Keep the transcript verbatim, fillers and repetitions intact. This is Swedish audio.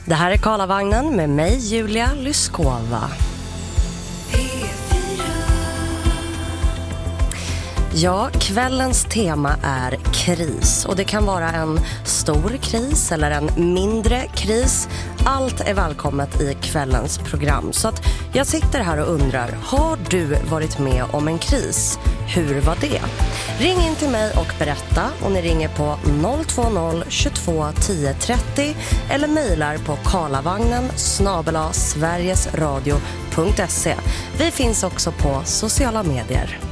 Det här är Karlavagnen med mig, Julia Lyskova. Ja, kvällens tema är kris. Och det kan vara en stor kris eller en mindre kris. Allt är välkommet i kvällens program. Så att jag sitter här och undrar, har du varit med om en kris? Hur var det? Ring in till mig och berätta. Och ni ringer på noll två noll tjugotvå tio trettio eller mejlar på karlavagnen snabel-a sverigesradio punkt se. Vi finns också på sociala medier.